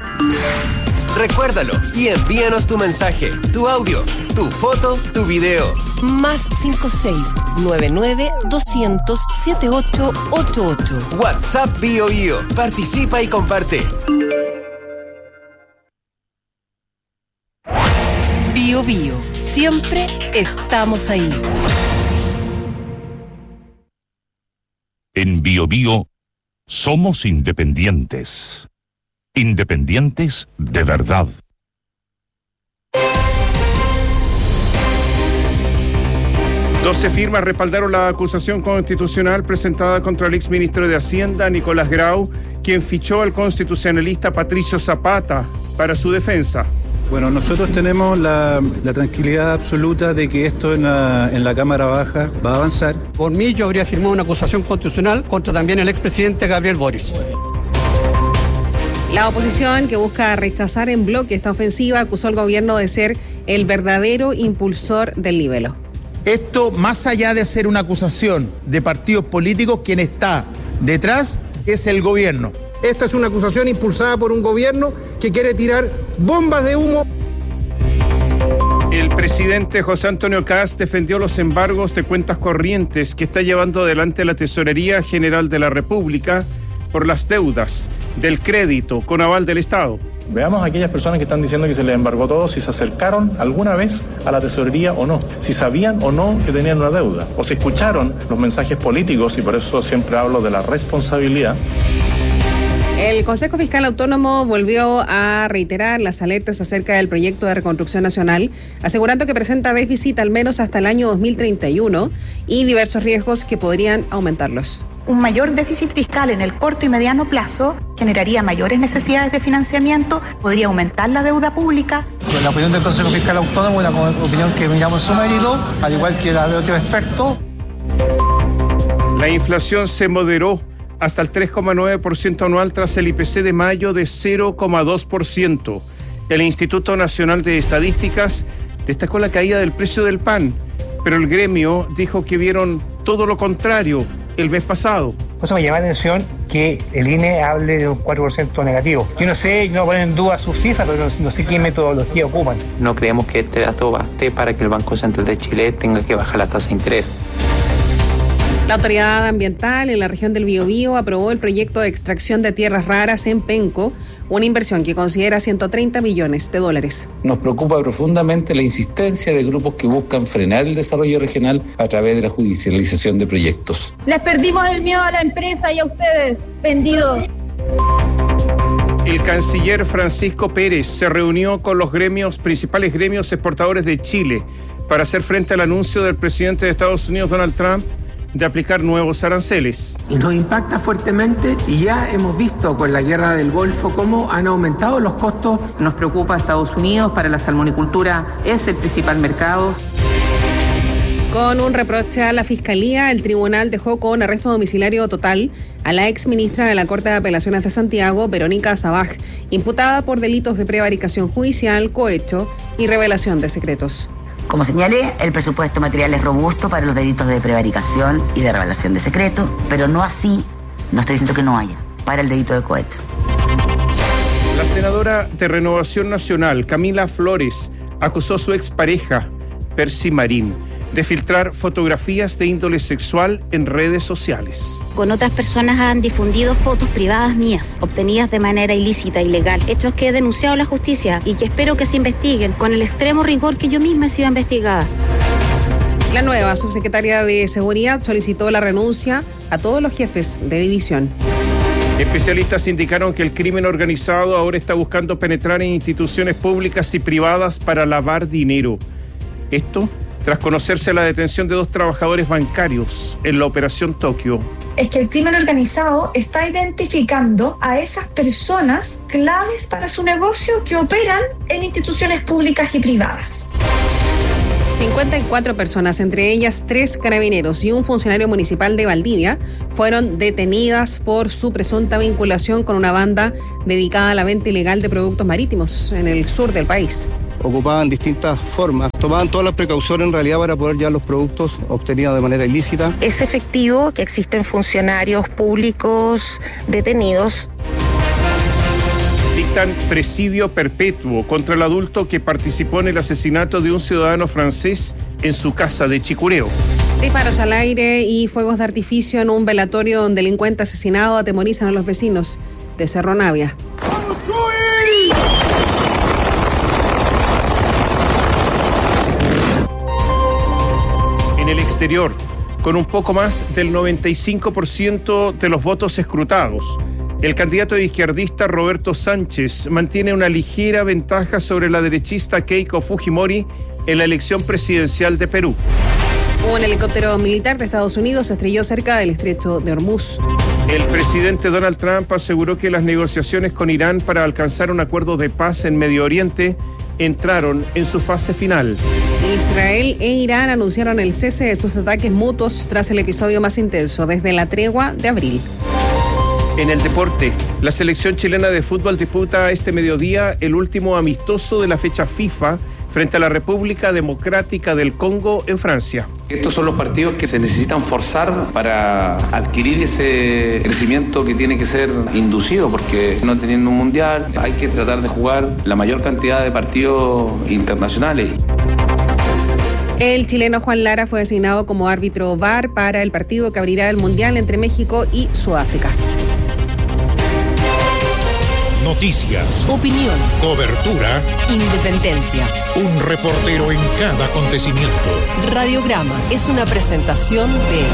Recuérdalo y envíanos tu mensaje, tu audio, tu foto, tu video. Más 56-99-200-7888. WhatsApp BioBio. Participa y comparte. BioBio. Siempre estamos ahí. En BioBio somos independientes. Independientes de verdad. Doce firmas respaldaron la acusación constitucional presentada contra el exministro de Hacienda, Nicolás Grau, quien fichó al constitucionalista Patricio Zapata para su defensa. Bueno, nosotros tenemos la tranquilidad absoluta de que esto en la Cámara Baja va a avanzar. Por mí yo habría firmado una acusación constitucional contra también el expresidente Gabriel Boric. La oposición, que busca rechazar en bloque esta ofensiva, acusó al gobierno de ser el verdadero impulsor del libelo. Esto, más allá de ser una acusación de partidos políticos, quien está detrás es el gobierno. Esta es una acusación impulsada por un gobierno que quiere tirar bombas de humo. El presidente José Antonio Kast defendió los embargos de cuentas corrientes que está llevando adelante la Tesorería General de la República por las deudas del crédito con aval del Estado. Veamos a aquellas personas que están diciendo que se les embargó todo, si se acercaron alguna vez a la tesorería o no, si sabían o no que tenían una deuda, o si escucharon los mensajes políticos, y por eso siempre hablo de la responsabilidad. El Consejo Fiscal Autónomo volvió a reiterar las alertas acerca del proyecto de reconstrucción nacional, asegurando que presenta déficit al menos hasta el año 2031 y diversos riesgos que podrían aumentarlos. Un mayor déficit fiscal en el corto y mediano plazo generaría mayores necesidades de financiamiento, podría aumentar la deuda pública. La opinión del Consejo Fiscal Autónomo es una opinión que miramos su mérito, al igual que la de otros expertos. La inflación se moderó hasta el 3,9% anual tras el IPC de mayo de 0,2%. El Instituto Nacional de Estadísticas destacó la caída del precio del pan, pero el gremio dijo que vieron todo lo contrario el mes pasado. Eso me llama la atención que el INE hable de un 4% negativo. Yo no sé, no ponen en duda sus cifras, pero no sé qué metodología ocupan. No creemos que este dato baste para que el Banco Central de Chile tenga que bajar la tasa de interés. La autoridad ambiental en la región del Biobío aprobó el proyecto de extracción de tierras raras en Penco, una inversión que considera $130 millones. Nos preocupa profundamente la insistencia de grupos que buscan frenar el desarrollo regional a través de la judicialización de proyectos. Les perdimos el miedo a la empresa y a ustedes, vendidos. El canciller Francisco Pérez se reunió con los principales gremios exportadores de Chile para hacer frente al anuncio del presidente de Estados Unidos, Donald Trump, de aplicar nuevos aranceles. Y nos impacta fuertemente, y ya hemos visto con la guerra del Golfo cómo han aumentado los costos. Nos preocupa Estados Unidos, para la salmonicultura es el principal mercado. Con un reproche a la Fiscalía, el tribunal dejó con arresto domiciliario total a la exministra de la Corte de Apelaciones de Santiago, Verónica Sabaj, imputada por delitos de prevaricación judicial, cohecho y revelación de secretos. Como señalé, el presupuesto material es robusto para los delitos de prevaricación y de revelación de secreto, pero no así, no estoy diciendo que no haya, para el delito de cohecho. La senadora de Renovación Nacional, Camila Flores, acusó a su expareja, Percy Marín, de filtrar fotografías de índole sexual en redes sociales. Con otras personas han difundido fotos privadas mías, obtenidas de manera ilícita, ilegal, hechos que he denunciado a la justicia y que espero que se investiguen con el extremo rigor que yo misma he sido investigada. La nueva subsecretaria de Seguridad solicitó la renuncia a todos los jefes de división. Especialistas indicaron que el crimen organizado ahora está buscando penetrar en instituciones públicas y privadas para lavar dinero. Esto tras conocerse la detención de 2 trabajadores bancarios en la Operación Tokio. Es que el crimen organizado está identificando a esas personas claves para su negocio que operan en instituciones públicas y privadas. 54 personas, entre ellas 3 carabineros y un funcionario municipal de Valdivia, fueron detenidas por su presunta vinculación con una banda dedicada a la venta ilegal de productos marítimos en el sur del país. Ocupaban distintas formas, tomaban todas las precauciones en realidad para poder llevar los productos obtenidos de manera ilícita. Es efectivo que existen funcionarios públicos detenidos. Dictan presidio perpetuo contra el adulto que participó en el asesinato de un ciudadano francés en su casa de Chicureo. Disparos al aire y fuegos de artificio en un velatorio donde un delincuente asesinado atemorizan a los vecinos de Cerro Navia. En el exterior, con un poco más del 95% de los votos escrutados, el candidato izquierdista Roberto Sánchez mantiene una ligera ventaja sobre la derechista Keiko Fujimori en la elección presidencial de Perú. Un helicóptero militar de Estados Unidos se estrelló cerca del estrecho de Hormuz. El presidente Donald Trump aseguró que las negociaciones con Irán para alcanzar un acuerdo de paz en Medio Oriente entraron en su fase final. Israel e Irán anunciaron el cese de sus ataques mutuos tras el episodio más intenso desde la tregua de abril. En el deporte, la selección chilena de fútbol disputa este mediodía el último amistoso de la fecha FIFA frente a la República Democrática del Congo en Francia. Estos son los partidos que se necesitan forzar para adquirir ese crecimiento que tiene que ser inducido, porque no teniendo un mundial hay que tratar de jugar la mayor cantidad de partidos internacionales. El chileno Juan Lara fue designado como árbitro VAR para el partido que abrirá el mundial entre México y Sudáfrica. Noticias, opinión, cobertura, independencia. Un reportero en cada acontecimiento. Radiograma es una presentación de...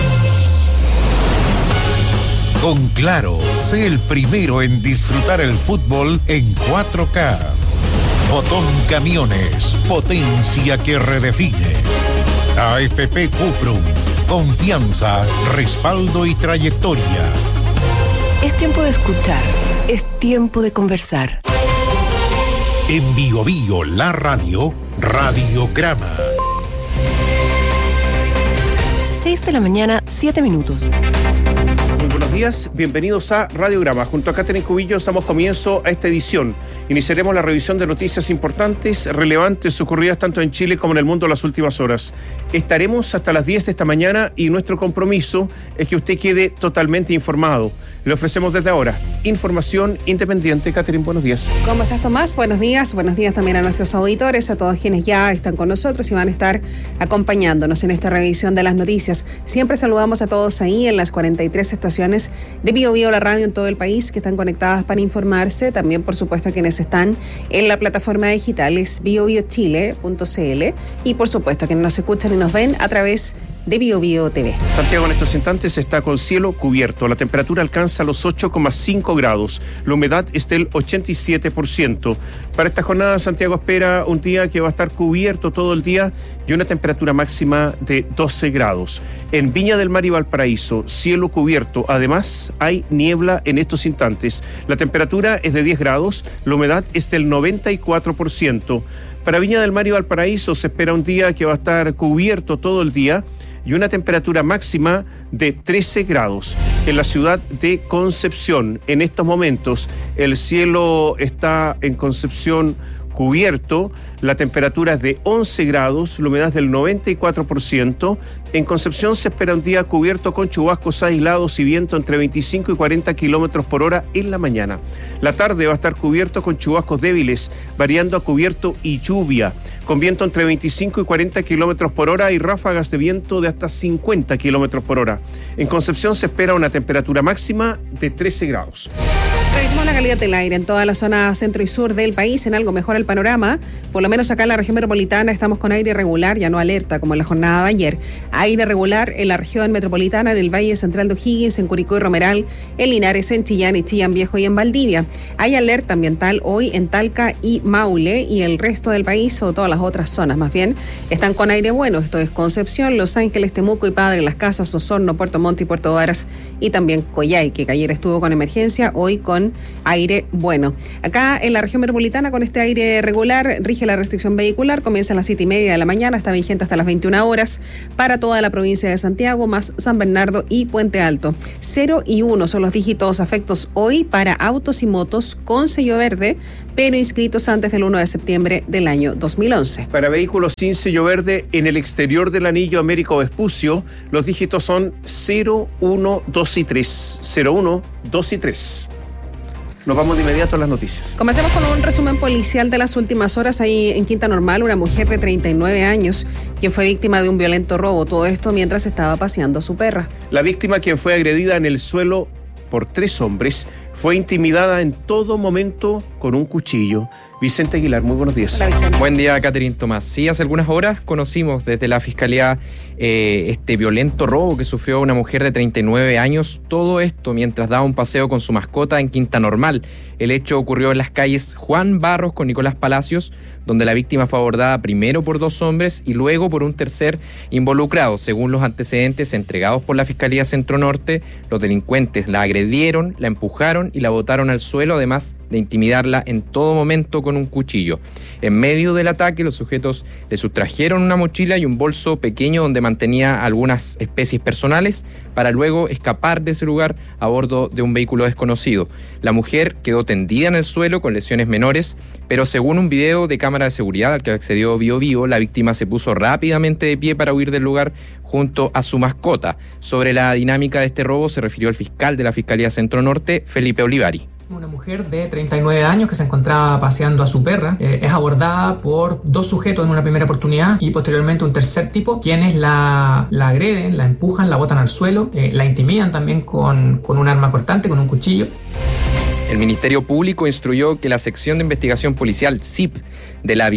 Con Claro, sé el primero en disfrutar el fútbol en 4K. Fotón Camiones, potencia que redefine. AFP Cuprum, confianza, respaldo y trayectoria. Es tiempo de escuchar, es tiempo de conversar. En Bio Bio, la radio, Radiograma. 6 de la mañana, 7 minutos. Muy buenos días, bienvenidos a Radiograma. Junto a Catherine Cubillo damos comienzo a esta edición. Iniciaremos la revisión de noticias importantes, relevantes, ocurridas tanto en Chile como en el mundo en las últimas horas. Estaremos hasta las 10 de esta mañana y nuestro compromiso es que usted quede totalmente informado. Le ofrecemos desde ahora información independiente. Catherine, buenos días. ¿Cómo estás, Tomás? Buenos días también a nuestros auditores, a todos quienes ya están con nosotros y van a estar acompañándonos en esta revisión de las noticias. Siempre saludamos a todos ahí en las 43 estaciones de Bio Bio, la radio en todo el país, que están conectadas para informarse. También, por supuesto, a quienes están en la plataforma digital, es biobiochile.cl, y por supuesto a quienes nos escuchan y nos ven a través de Bio Bio TV. Santiago en estos instantes está con cielo cubierto. La temperatura alcanza los 8,5 grados. La humedad es del 87%. Para esta jornada, Santiago espera un día que va a estar cubierto todo el día y una temperatura máxima de 12 grados. En Viña del Mar y Valparaíso, cielo cubierto. Además, hay niebla en estos instantes. La temperatura es de 10 grados. La humedad es del 94%. Para Viña del Mar y Valparaíso se espera un día que va a estar cubierto todo el día y una temperatura máxima de 13 grados. En la ciudad de Concepción, en estos momentos, el cielo está en Concepción cubierto, la temperatura es de 11 grados, la humedad es del 94%. En Concepción se espera un día cubierto con chubascos aislados y viento entre 25 y 40 kilómetros por hora en la mañana. La tarde va a estar cubierto con chubascos débiles, variando a cubierto y lluvia, con viento entre 25 y 40 kilómetros por hora y ráfagas de viento de hasta 50 kilómetros por hora. En Concepción se espera una temperatura máxima de 13 grados. Revisamos la calidad del aire en toda la zona centro y sur del país. En algo mejora el panorama. Por lo menos acá en la región metropolitana estamos con aire regular, ya no alerta como en la jornada de ayer. Aire regular en la región metropolitana, en el Valle Central de O'Higgins, en Curicó y Romeral, en Linares, en Chillán y Chillán Viejo y en Valdivia. Hay alerta ambiental hoy en Talca y Maule, y el resto del país, o todas las otras zonas más bien, están con aire bueno. Esto es Concepción, Los Ángeles, Temuco y Padre Las Casas, Osorno, Puerto Montt y Puerto Varas, y también Coyhaique, que ayer estuvo con emergencia, hoy con aire bueno. Acá en la región metropolitana, con este aire regular, rige la restricción vehicular. Comienza a las 7:30 de la mañana, está vigente hasta las 21 horas para toda la provincia de Santiago, más San Bernardo y Puente Alto. 0 y 1 son los dígitos afectos hoy para autos y motos con sello verde, pero inscritos antes del 1 de septiembre del año 2011. Para vehículos sin sello verde en el exterior del anillo Américo Vespucio, los dígitos son 0, 1, 2 y 3. 0, 1, 2 y 3. Nos vamos de inmediato a las noticias. Comencemos con un resumen policial de las últimas horas. Ahí en Quinta Normal, una mujer de 39 años, quien fue víctima de un violento robo. Todo esto mientras estaba paseando a su perra. La víctima, quien fue agredida en el suelo por 3 hombres, fue intimidada en todo momento con un cuchillo. Vicente Aguilar, muy buenos días. Hola, buen día, Catherine Tomás. Sí, hace algunas horas conocimos desde la Fiscalía este violento robo que sufrió una mujer de 39 años. Todo esto mientras daba un paseo con su mascota en Quinta Normal. El hecho ocurrió en las calles Juan Barros con Nicolás Palacios, donde la víctima fue abordada primero por 2 hombres y luego por un tercer involucrado. Según los antecedentes entregados por la Fiscalía Centro Norte, los delincuentes la agredieron, la empujaron y la botaron al suelo, además de intimidarla en todo momento con un cuchillo. En medio del ataque, los sujetos le sustrajeron una mochila y un bolso pequeño donde mantenía algunas especies personales para luego escapar de ese lugar a bordo de un vehículo desconocido. La mujer quedó tendida en el suelo con lesiones menores, pero según un video de cámara de seguridad al que accedió Biobío, la víctima se puso rápidamente de pie para huir del lugar junto a su mascota. Sobre la dinámica de este robo se refirió el fiscal de la Fiscalía Centro Norte, Felipe Olivari. Una mujer de 39 años que se encontraba paseando a su perra es abordada por 2 sujetos en una primera oportunidad y posteriormente un tercer tipo, quienes la agreden, la empujan, la botan al suelo, la intimidan también con un arma cortante, con un cuchillo. El Ministerio Público instruyó que la sección de investigación policial CIP de la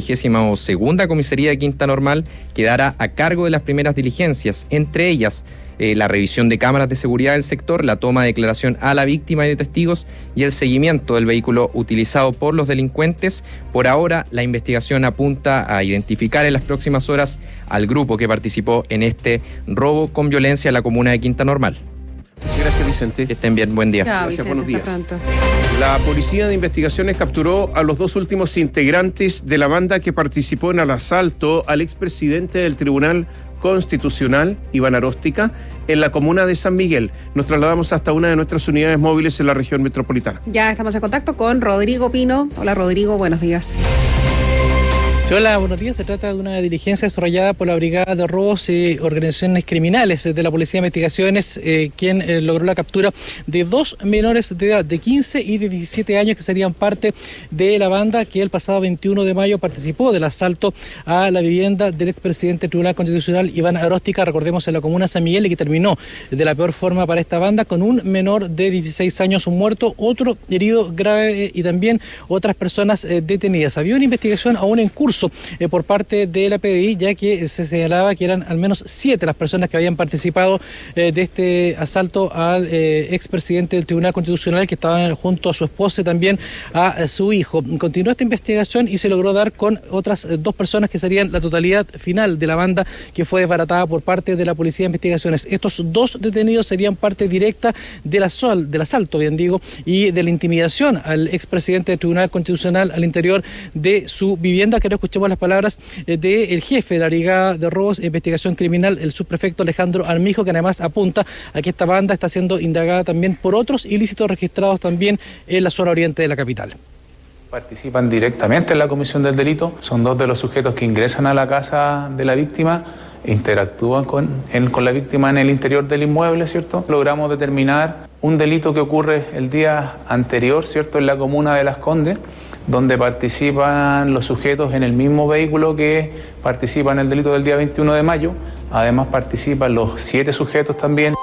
22ª Comisaría de Quinta Normal quedará a cargo de las primeras diligencias, entre ellas la revisión de cámaras de seguridad del sector, la toma de declaración a la víctima y de testigos y el seguimiento del vehículo utilizado por los delincuentes. Por ahora, la investigación apunta a identificar en las próximas horas al grupo que participó en este robo con violencia en la comuna de Quinta Normal. Gracias, Vicente. Que estén bien, buen día. Chao, Gracias, Vicente, buenos días. hasta pronto. La Policía de Investigaciones capturó a los 2 últimos integrantes de la banda que participó en el asalto al expresidente del Tribunal Constitucional, Iván Aróstica, en la comuna de San Miguel. Nos trasladamos hasta una de nuestras unidades móviles en la región metropolitana. Ya estamos en contacto con Rodrigo Pino. Hola, Rodrigo, buenos días. Hola, buenos días. Se trata de una diligencia desarrollada por la Brigada de Robos y Organizaciones Criminales de la Policía de Investigaciones, quien logró la captura de 2 menores de edad, de 15 y de 17 años, que serían parte de la banda que el pasado 21 de mayo participó del asalto a la vivienda del expresidente del Tribunal Constitucional, Iván Aróstica, recordemos, en la comuna de San Miguel, y que terminó de la peor forma para esta banda, con un menor de 16 años muerto, otro herido grave y también otras personas detenidas. Había una investigación aún en curso por parte de la PDI, ya que se señalaba que eran al menos 7 las personas que habían participado de este asalto al expresidente del Tribunal Constitucional, que estaban junto a su esposa y también a su hijo. Continuó esta investigación y se logró dar con otras 2 personas que serían la totalidad final de la banda que fue desbaratada por parte de la Policía de Investigaciones. Estos 2 detenidos serían parte directa del asalto, bien digo, y de la intimidación al expresidente del Tribunal Constitucional al interior de su vivienda. Creo que escuchemos las palabras del jefe de la Brigada de Robos e Investigación Criminal, el subprefecto Alejandro Armijo, que además apunta a que esta banda está siendo indagada también por otros ilícitos registrados también en la zona oriente de la capital. Participan directamente en la comisión del delito, son 2 de los sujetos que ingresan a la casa de la víctima, interactúan con la víctima en el interior del inmueble, ¿cierto? Logramos determinar un delito que ocurre el día anterior, ¿cierto?, en la comuna de Las Condes, donde participan los sujetos en el mismo vehículo que participan en el delito del día 21 de mayo. Además participan los 7 sujetos también.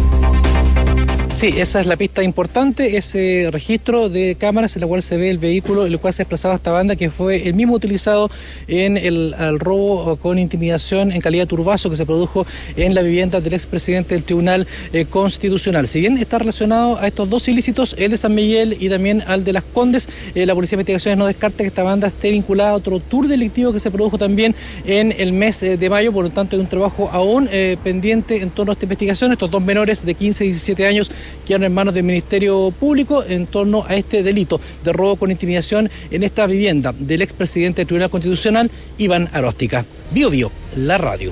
Sí, esa es la pista importante, ese registro de cámaras en la cual se ve el vehículo en el cual se desplazaba esta banda, que fue el mismo utilizado en el robo con intimidación en calidad de turbazo que se produjo en la vivienda del expresidente del Tribunal Constitucional. Si bien está relacionado a estos 2 ilícitos, el de San Miguel y también al de Las Condes, la Policía de Investigaciones no descarta que esta banda esté vinculada a otro tour delictivo que se produjo también en el mes de mayo. Por lo tanto, hay un trabajo aún pendiente en torno a esta investigación. Estos 2 menores de 15 y 17 años quedaron en manos del Ministerio Público en torno a este delito de robo con intimidación en esta vivienda del expresidente del Tribunal Constitucional, Iván Aróstica. Bio Bio, la radio.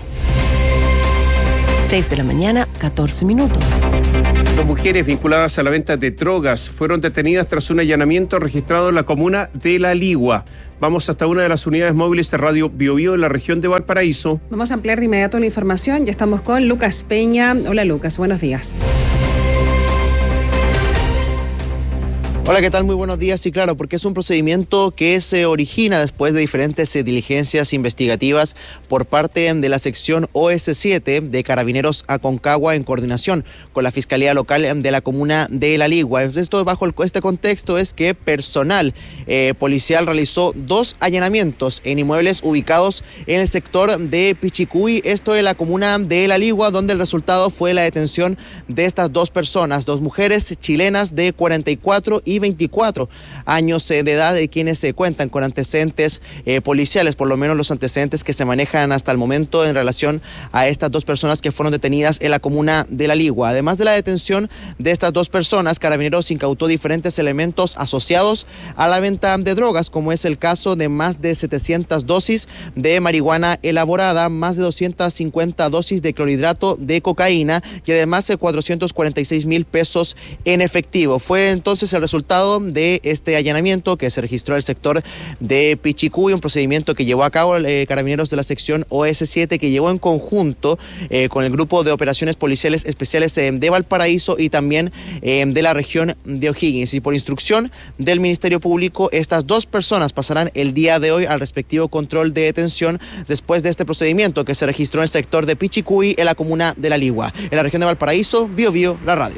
6 de la mañana, 14 minutos. 2 mujeres vinculadas a la venta de drogas fueron detenidas tras un allanamiento registrado en la comuna de La Ligua. Vamos hasta una de las unidades móviles de Radio Bio Bio en la región de Valparaíso. Vamos a ampliar de inmediato la información. Ya estamos con Lucas Peña. Hola, Lucas, buenos días. Hola, ¿qué tal? Muy buenos días. Sí, claro, porque es un procedimiento que se origina después de diferentes diligencias investigativas por parte de la sección OS7 de Carabineros Aconcagua en coordinación con la Fiscalía Local de la comuna de La Ligua. Esto bajo este contexto es que personal policial realizó 2 allanamientos en inmuebles ubicados en el sector de Pichicuy, esto en la comuna de La Ligua, donde el resultado fue la detención de estas 2 personas, 2 mujeres chilenas de 44 y 24 años de edad, de quienes se cuentan con antecedentes policiales, por lo menos los antecedentes que se manejan hasta el momento en relación a estas 2 personas que fueron detenidas en la comuna de La Ligua. Además de la detención de estas 2 personas, Carabineros incautó diferentes elementos asociados a la venta de drogas, como es el caso de más de 700 dosis de marihuana elaborada, más de 250 dosis de clorhidrato de cocaína y además 446,000 pesos en efectivo. Fue entonces el resultado de este allanamiento que se registró en el sector de Pichicuy, un procedimiento que llevó a cabo Carabineros de la sección OS7, que llevó en conjunto con el grupo de operaciones policiales especiales de Valparaíso y también de la región de O'Higgins. Y por instrucción del Ministerio Público, estas 2 personas pasarán el día de hoy al respectivo control de detención después de este procedimiento que se registró en el sector de Pichicuy, en la comuna de La Ligua. En la región de Valparaíso, Biobío, la radio.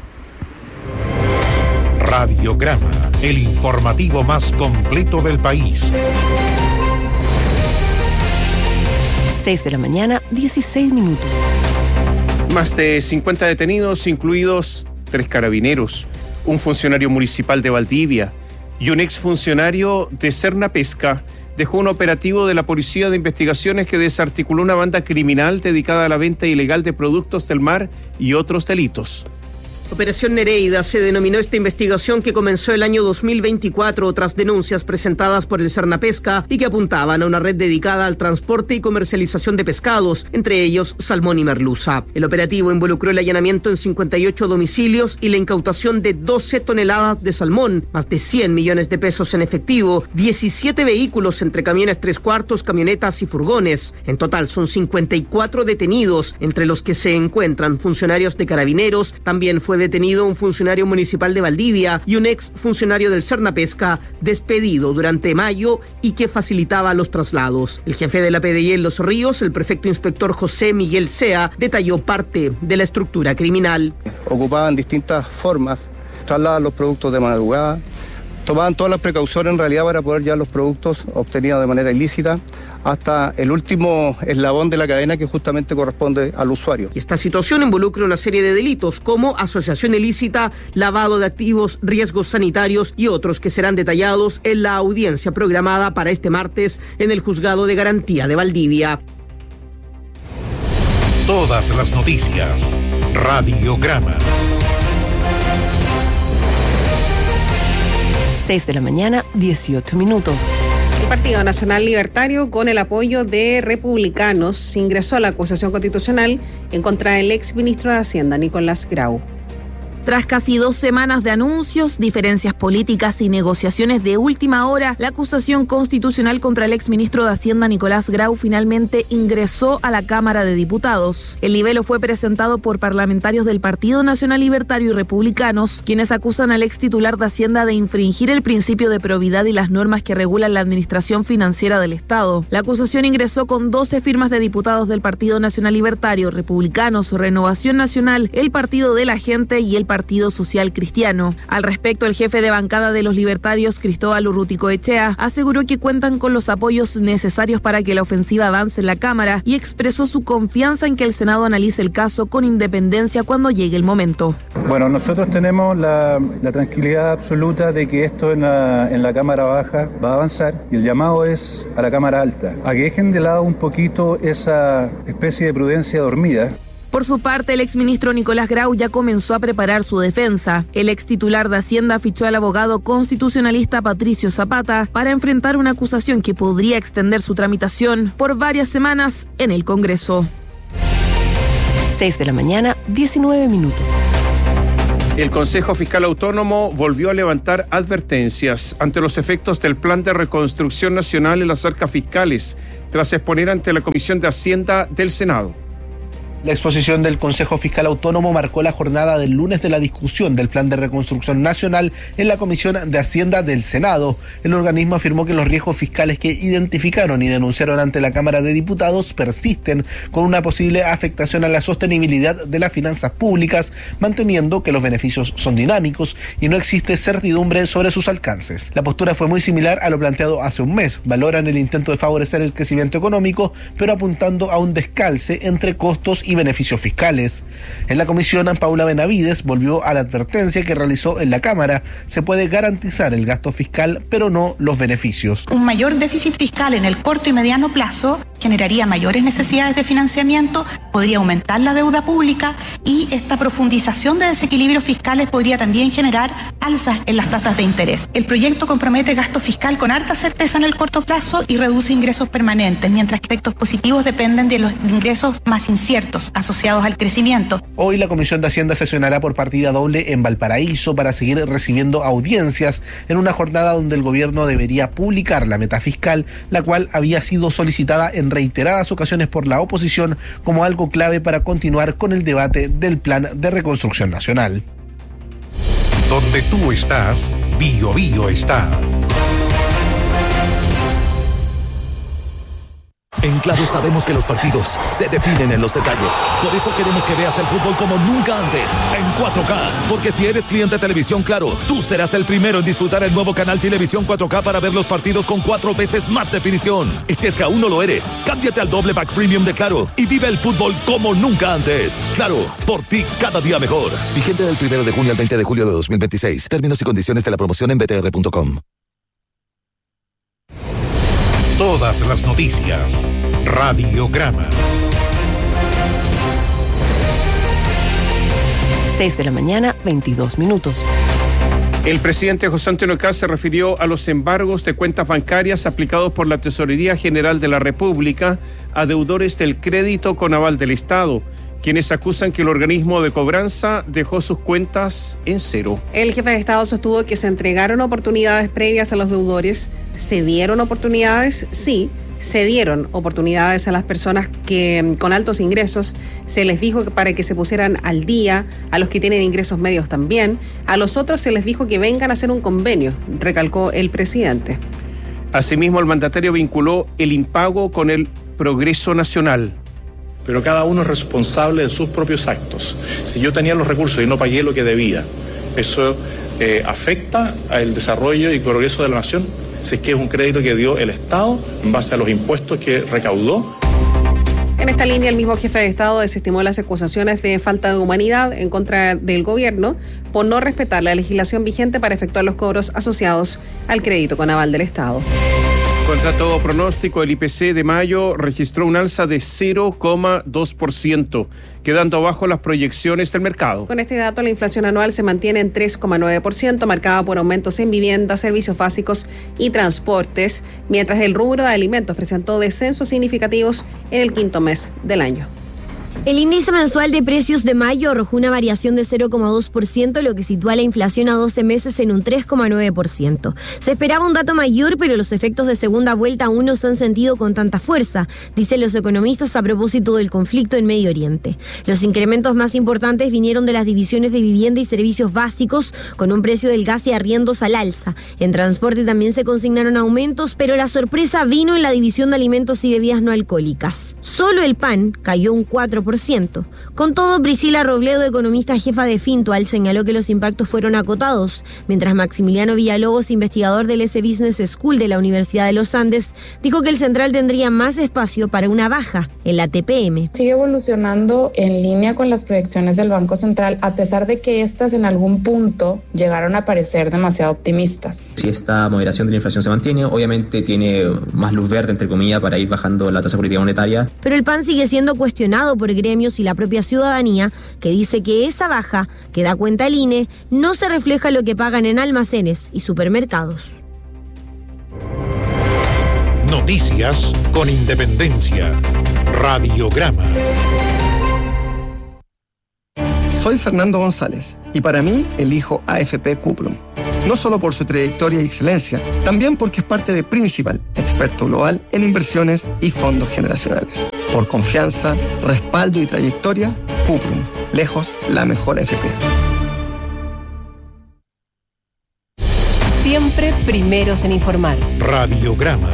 Radiograma, el informativo más completo del país. 6 de la mañana, 16 minutos. Más de 50 detenidos, incluidos 3 carabineros, un funcionario municipal de Valdivia y un exfuncionario de Cernapesca, dejó un operativo de la Policía de Investigaciones que desarticuló una banda criminal dedicada a la venta ilegal de productos del mar y otros delitos. Operación Nereida se denominó esta investigación, que comenzó el año 2024 tras denuncias presentadas por el Cernapesca y que apuntaban a una red dedicada al transporte y comercialización de pescados, entre ellos salmón y merluza. El operativo involucró el allanamiento en 58 domicilios y la incautación de 12 toneladas de salmón, más de 100 millones de pesos en efectivo, 17 vehículos entre camiones 3/4, camionetas y furgones. En total son 54 detenidos, entre los que se encuentran funcionarios de Carabineros. También fue detenido un funcionario municipal de Valdivia y un ex funcionario del Cernapesca, despedido durante mayo y que facilitaba los traslados. El jefe de la PDI en Los Ríos, el prefecto inspector José Miguel Sea, detalló parte de la estructura criminal. Ocupaban distintas formas, trasladan los productos de madrugada, tomaban todas las precauciones en realidad para poder llevar los productos obtenidos de manera ilícita hasta el último eslabón de la cadena, que justamente corresponde al usuario. Y esta situación involucra una serie de delitos como asociación ilícita, lavado de activos, riesgos sanitarios y otros que serán detallados en la audiencia programada para este martes en el Juzgado de Garantía de Valdivia. Todas las noticias. Radiograma. 6 de la mañana, 18 minutos. El Partido Nacional Libertario, con el apoyo de republicanos, ingresó a la acusación constitucional en contra del exministro de Hacienda, Nicolás Grau. Tras casi 2 semanas de anuncios, diferencias políticas y negociaciones de última hora, la acusación constitucional contra el exministro de Hacienda Nicolás Grau finalmente ingresó a la Cámara de Diputados. El libelo fue presentado por parlamentarios del Partido Nacional Libertario y republicanos, quienes acusan al ex titular de Hacienda de infringir el principio de probidad y las normas que regulan la administración financiera del Estado. La acusación ingresó con 12 firmas de diputados del Partido Nacional Libertario, republicanos, Renovación Nacional, el Partido de la Gente y el Partido Social Cristiano. Al respecto, el jefe de bancada de los libertarios, Cristóbal Urruticoechea, aseguró que cuentan con los apoyos necesarios para que la ofensiva avance en la Cámara y expresó su confianza en que el Senado analice el caso con independencia cuando llegue el momento. Bueno, nosotros tenemos la tranquilidad absoluta de que esto en la Cámara Baja va a avanzar, y el llamado es a la Cámara Alta, a que dejen de lado un poquito esa especie de prudencia dormida. Por su parte, el exministro Nicolás Grau ya comenzó a preparar su defensa. El ex titular de Hacienda fichó al abogado constitucionalista Patricio Zapata para enfrentar una acusación que podría extender su tramitación por varias semanas en el Congreso. 6 de la mañana, 19 minutos. El Consejo Fiscal Autónomo volvió a levantar advertencias ante los efectos del Plan de Reconstrucción Nacional en las arcas fiscales, tras exponer ante la Comisión de Hacienda del Senado. La exposición del Consejo Fiscal Autónomo marcó la jornada del lunes de la discusión del Plan de Reconstrucción Nacional en la Comisión de Hacienda del Senado. El organismo afirmó que los riesgos fiscales que identificaron y denunciaron ante la Cámara de Diputados persisten, con una posible afectación a la sostenibilidad de las finanzas públicas, manteniendo que los beneficios son dinámicos y no existe certidumbre sobre sus alcances. La postura fue muy similar a lo planteado hace un mes. Valoran el intento de favorecer el crecimiento económico, pero apuntando a un descalce entre costos y beneficios fiscales. En la comisión, Paula Benavides volvió a la advertencia que realizó en la Cámara: se puede garantizar el gasto fiscal, pero no los beneficios. Un mayor déficit fiscal en el corto y mediano plazo generaría mayores necesidades de financiamiento, podría aumentar la deuda pública, y esta profundización de desequilibrios fiscales podría también generar alzas en las tasas de interés. El proyecto compromete gasto fiscal con harta certeza en el corto plazo y reduce ingresos permanentes, mientras que efectos positivos dependen de los ingresos más inciertos asociados al crecimiento. Hoy la Comisión de Hacienda sesionará por partida doble en Valparaíso para seguir recibiendo audiencias en una jornada donde el gobierno debería publicar la meta fiscal, la cual había sido solicitada en reiteradas ocasiones por la oposición como algo clave para continuar con el debate del Plan de Reconstrucción Nacional. Donde tú estás, Bio Bio está. En Claro sabemos que los partidos se definen en los detalles. Por eso queremos que veas el fútbol como nunca antes, en 4K. Porque si eres cliente de Televisión Claro, tú serás el primero en disfrutar el nuevo canal Televisión 4K para ver los partidos con 4 veces más definición. Y si es que aún no lo eres, cámbiate al doble pack premium de Claro y vive el fútbol como nunca antes. Claro, por ti cada día mejor. Vigente del 1 de junio al 20 de julio de 2026. Términos y condiciones de la promoción en btr.com. Todas las noticias. Radiograma. 6 de la mañana, 22 minutos. El presidente José Antonio Kast se refirió a los embargos de cuentas bancarias aplicados por la Tesorería General de la República a deudores del crédito con aval del Estado, quienes acusan que el organismo de cobranza dejó sus cuentas en cero. El jefe de Estado sostuvo que se entregaron oportunidades previas a los deudores. ¿Se dieron oportunidades? Sí, se dieron oportunidades a las personas que con altos ingresos. Se les dijo que para que se pusieran al día, a los que tienen ingresos medios también. A los otros se les dijo que vengan a hacer un convenio, recalcó el presidente. Asimismo, el mandatario vinculó el impago con el progreso nacional. Pero cada uno es responsable de sus propios actos. Si yo tenía los recursos y no pagué lo que debía, ¿eso afecta al desarrollo y progreso de la nación? Si es que es un crédito que dio el Estado en base a los impuestos que recaudó. En esta línea, el mismo jefe de Estado desestimó las acusaciones de falta de humanidad en contra del gobierno por no respetar la legislación vigente para efectuar los cobros asociados al crédito con aval del Estado. Contra todo pronóstico, el IPC de mayo registró un alza de 0,2%, quedando abajo las proyecciones del mercado. Con este dato, la inflación anual se mantiene en 3,9%, marcada por aumentos en vivienda, servicios básicos y transportes, mientras el rubro de alimentos presentó descensos significativos en el quinto mes del año. El índice mensual de precios de mayo arrojó una variación de 0,2%, lo que sitúa la inflación a 12 meses en un 3,9%. Se esperaba un dato mayor, pero los efectos de segunda vuelta aún no se han sentido con tanta fuerza, dicen los economistas a propósito del conflicto en Medio Oriente. Los incrementos más importantes vinieron de las divisiones de vivienda y servicios básicos, con un precio del gas y arriendos al alza. En transporte también se consignaron aumentos, pero la sorpresa vino en la división de alimentos y bebidas no alcohólicas. Solo el pan cayó un 4%. Con todo, Priscila Robledo, economista jefa de Fintual, señaló que los impactos fueron acotados, mientras Maximiliano Villalobos, investigador del S Business School de la Universidad de los Andes, dijo que el central tendría más espacio para una baja en la TPM. Sigue evolucionando en línea con las proyecciones del Banco Central, a pesar de que estas en algún punto llegaron a parecer demasiado optimistas. Si esta moderación de la inflación se mantiene, obviamente tiene más luz verde, entre comillas, para ir bajando la tasa política monetaria. Pero el PAN sigue siendo cuestionado por gremios y la propia ciudadanía, que dice que esa baja, que da cuenta el INE, no se refleja lo que pagan en almacenes y supermercados. Noticias con independencia. Radiograma. Soy Fernando González y para mí elijo AFP Cuprum. no solo por su trayectoria y excelencia, también porque es parte de Principal, experto global en inversiones y fondos generacionales. Por confianza, respaldo y trayectoria, Cuprum, lejos la mejor AFP. Siempre primeros en informar. Radiograma.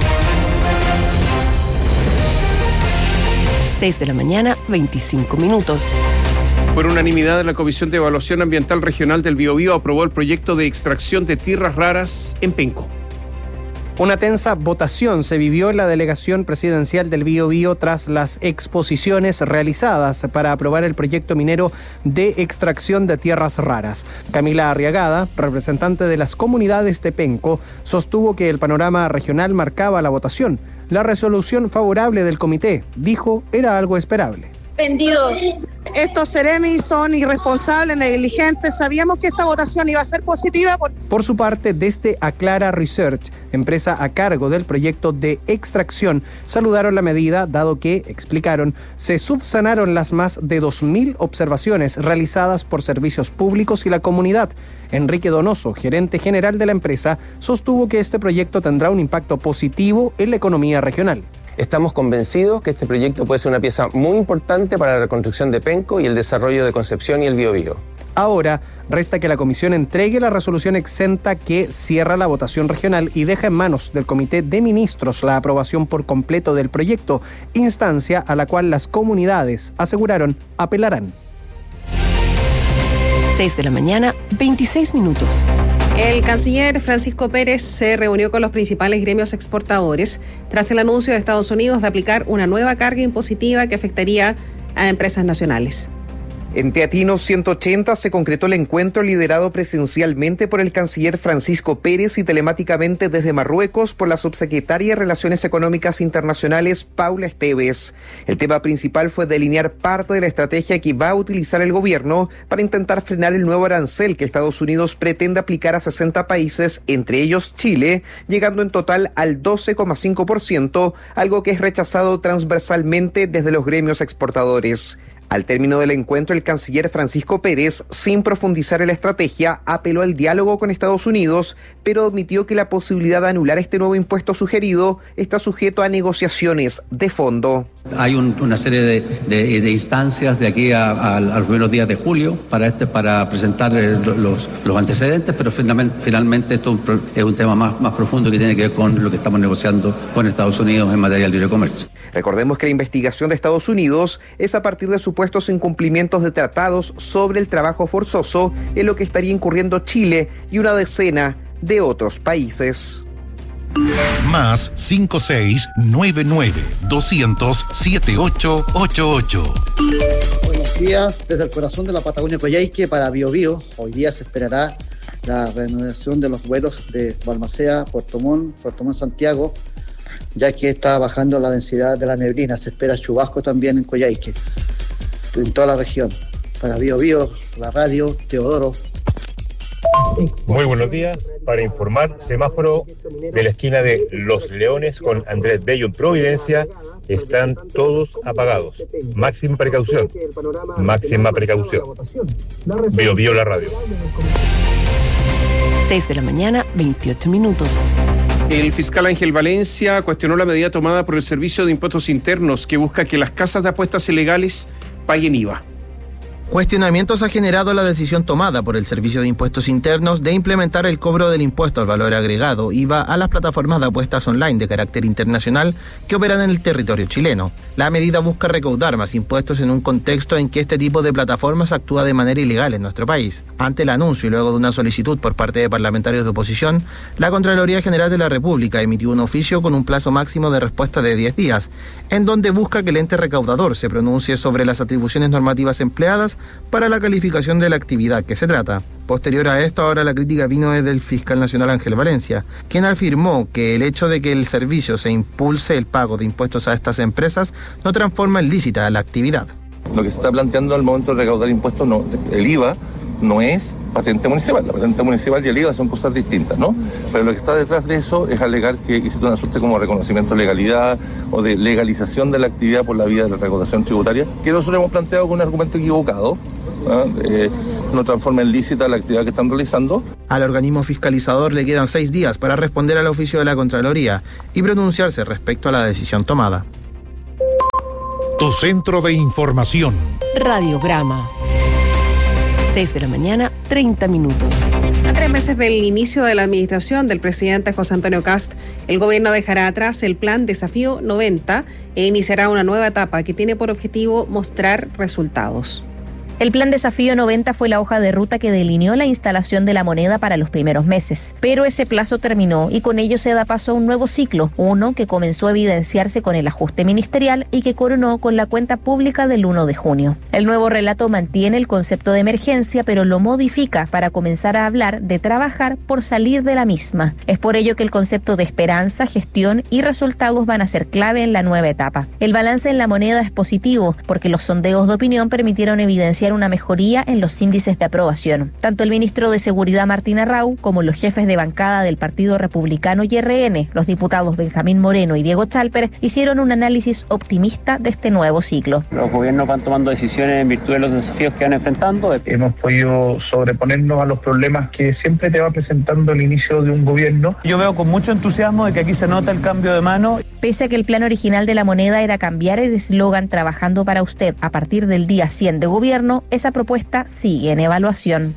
6 de la mañana, 25 minutos. Por unanimidad, la Comisión de Evaluación Ambiental Regional del Biobío aprobó el proyecto de extracción de tierras raras en Penco. Una tensa votación se vivió en la delegación presidencial del Biobío tras las exposiciones realizadas para aprobar el proyecto minero de extracción de tierras raras. Camila Arriagada, representante de las comunidades de Penco, sostuvo que el panorama regional marcaba la votación. La resolución favorable del comité, dijo, era algo esperable. Vendidos. Estos seremis son irresponsables, negligentes. Sabíamos que esta votación iba a ser positiva. Por su parte, desde Aclara Research, empresa a cargo del proyecto de extracción, saludaron la medida, dado que, explicaron, se subsanaron las más de 2.000 observaciones realizadas por servicios públicos y la comunidad. Enrique Donoso, gerente general de la empresa, sostuvo que este proyecto tendrá un impacto positivo en la economía regional. Estamos convencidos que este proyecto puede ser una pieza muy importante para la reconstrucción de Penco y el desarrollo de Concepción y el Biobío. Ahora, resta que la comisión entregue la resolución exenta que cierra la votación regional y deja en manos del Comité de Ministros la aprobación por completo del proyecto, instancia a la cual las comunidades, aseguraron, apelarán. 6 de la mañana, 26 minutos. El canciller Francisco Pérez se reunió con los principales gremios exportadores tras el anuncio de Estados Unidos de aplicar una nueva carga impositiva que afectaría a empresas nacionales. En Teatino 180 se concretó el encuentro liderado presencialmente por el canciller Francisco Pérez y telemáticamente desde Marruecos por la subsecretaria de Relaciones Económicas Internacionales Paula Esteves. El tema principal fue delinear parte de la estrategia que va a utilizar el gobierno para intentar frenar el nuevo arancel que Estados Unidos pretende aplicar a 60 países, entre ellos Chile, llegando en total al 12,5%, algo que es rechazado transversalmente desde los gremios exportadores. Al término del encuentro, el canciller Francisco Pérez, sin profundizar en la estrategia, apeló al diálogo con Estados Unidos, pero admitió que la posibilidad de anular este nuevo impuesto sugerido está sujeto a negociaciones de fondo. Hay una serie de instancias de aquí a los primeros días de julio para presentar los antecedentes, pero finalmente esto es un tema más profundo que tiene que ver con lo que estamos negociando con Estados Unidos en materia de libre comercio. Recordemos que la investigación de Estados Unidos es a partir de supuestos incumplimientos de tratados sobre el trabajo forzoso, en lo que estaría incurriendo Chile y una decena de otros países. Más 5699-200-7888. Buenos días, desde el corazón de la Patagonia Coyhaique para Biobío. Hoy día se esperará la reanudación de los vuelos de Balmaceda, Puerto Montt, Santiago, ya que está bajando la densidad de la neblina. Se espera chubasco también en Coyhaique, en toda la región. Para Biobío, la radio Teodoro. Muy buenos días. Para informar, semáforo de la esquina de Los Leones con Andrés Bello en Providencia, están todos apagados. Máxima precaución. Máxima precaución. Biobío la radio. 6 de la mañana, 28 minutos. El fiscal Ángel Valencia cuestionó la medida tomada por el Servicio de Impuestos Internos que busca que las casas de apuestas ilegales paguen IVA. Cuestionamientos ha generado la decisión tomada por el Servicio de Impuestos Internos de implementar el cobro del impuesto al valor agregado, IVA, a las plataformas de apuestas online de carácter internacional que operan en el territorio chileno. La medida busca recaudar más impuestos en un contexto en que este tipo de plataformas actúa de manera ilegal en nuestro país. Ante el anuncio y luego de una solicitud por parte de parlamentarios de oposición, la Contraloría General de la República emitió un oficio con un plazo máximo de respuesta de 10 días, en donde busca que el ente recaudador se pronuncie sobre las atribuciones normativas empleadas para la calificación de la actividad que se trata. Posterior a esto, ahora la crítica vino desde el fiscal nacional Ángel Valencia, quien afirmó que el hecho de que el servicio se impulse el pago de impuestos a estas empresas no transforma en lícita la actividad. Lo que se está planteando al momento de recaudar impuestos, no, el IVA no es patente municipal. La patente municipal y el IVA son cosas distintas, ¿no? Pero lo que está detrás de eso es alegar que existe una suerte como reconocimiento de legalidad o de legalización de la actividad por la vía de la recaudación tributaria, que nosotros hemos planteado con un argumento equivocado, no transforme en lícita la actividad que están realizando. Al organismo fiscalizador le quedan 6 días para responder al oficio de la Contraloría y pronunciarse respecto a la decisión tomada. Tu centro de información. Radiograma. 6 de la mañana, 30 minutos. A 3 meses del inicio de la administración del presidente José Antonio Kast, el gobierno dejará atrás el plan Desafío 90 e iniciará una nueva etapa que tiene por objetivo mostrar resultados. El plan Desafío 90 fue la hoja de ruta que delineó la instalación de la moneda para los primeros meses. Pero ese plazo terminó y con ello se da paso a un nuevo ciclo, uno que comenzó a evidenciarse con el ajuste ministerial y que coronó con la cuenta pública del 1 de junio. El nuevo relato mantiene el concepto de emergencia, pero lo modifica para comenzar a hablar de trabajar por salir de la misma. Es por ello que el concepto de esperanza, gestión y resultados van a ser clave en la nueva etapa. El balance en la moneda es positivo, porque los sondeos de opinión permitieron evidenciar una mejoría en los índices de aprobación. Tanto el ministro de Seguridad Martín Arrau como los jefes de bancada del Partido Republicano y RN, los diputados Benjamín Moreno y Diego Chalper, hicieron un análisis optimista de este nuevo ciclo. Los gobiernos van tomando decisiones en virtud de los desafíos que van enfrentando. Hemos podido sobreponernos a los problemas que siempre te va presentando el inicio de un gobierno. Yo veo con mucho entusiasmo de que aquí se nota el cambio de mano. Pese a que el plan original de la moneda era cambiar el eslogan "Trabajando para usted" a partir del día 100 de gobierno, esa propuesta sigue en evaluación.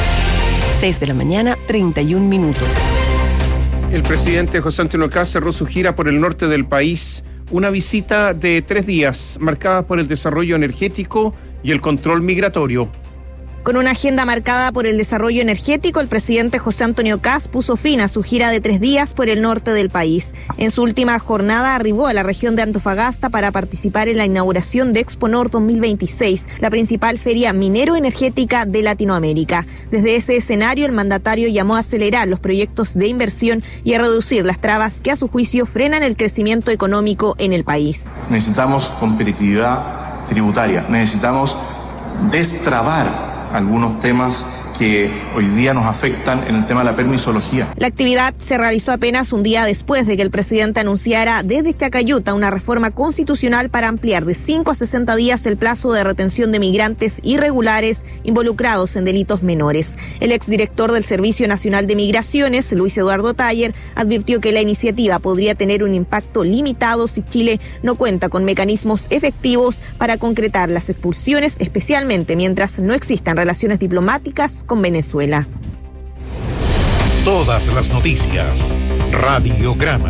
6 de la mañana, 31 minutos. El presidente José Antonio Kast cerró su gira por el norte del país, una visita de 3 días marcada por el desarrollo energético y el control migratorio. Con una agenda marcada por el desarrollo energético, el presidente José Antonio Kast puso fin a su gira de 3 días por el norte del país. En su última jornada arribó a la región de Antofagasta para participar en la inauguración de Exponor 2026, la principal feria minero-energética de Latinoamérica. Desde ese escenario, el mandatario llamó a acelerar los proyectos de inversión y a reducir las trabas que a su juicio frenan el crecimiento económico en el país. Necesitamos competitividad tributaria, necesitamos destrabar algunos temas que hoy día nos afectan en el tema de la permisología. La actividad se realizó apenas un día después de que el presidente anunciara desde Chacayuta una reforma constitucional para ampliar de 5 a 60 días el plazo de retención de migrantes irregulares involucrados en delitos menores. El exdirector del Servicio Nacional de Migraciones, Luis Eduardo Taller, advirtió que la iniciativa podría tener un impacto limitado si Chile no cuenta con mecanismos efectivos para concretar las expulsiones, especialmente mientras no existan relaciones diplomáticas con Venezuela. Todas las noticias. Radiograma.